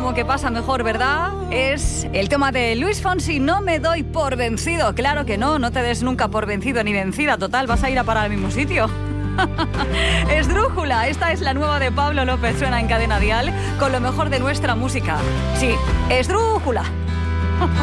como que pasa mejor, ¿verdad? Es el tema de Luis Fonsi, No me doy por vencido. Claro que no, no te des nunca por vencido ni vencida. Total, vas a ir a parar al mismo sitio. Esdrújula, esta es la nueva de Pablo López, suena en Cadena Dial con lo mejor de nuestra música. Sí, Esdrújula.